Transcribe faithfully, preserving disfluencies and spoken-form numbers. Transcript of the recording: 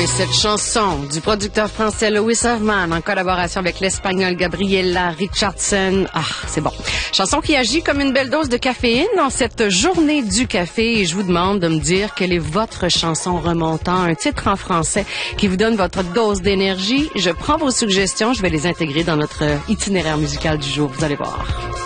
mais cette chanson du producteur français Louis Armand en collaboration avec l'espagnol Gabriela Richardson, ah, c'est bon. Chanson qui agit comme une belle dose de caféine dans cette journée du café et je vous demande de me dire quelle est votre chanson remontant, un titre en français qui vous donne votre dose d'énergie. Je prends vos suggestions, je vais les intégrer dans notre itinéraire musical du jour, vous allez voir.